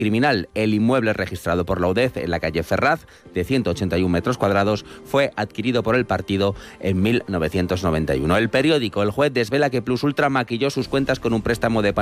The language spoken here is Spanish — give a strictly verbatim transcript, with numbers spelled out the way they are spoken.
criminal. El inmueble registrado por la U D E Z en la calle Ferraz, de ciento ochenta y un metros cuadrados, fue adquirido por el partido en mil novecientos noventa y uno. El periódico El Juez desvela que Plus Ultra maquilló sus cuentas con un préstamo de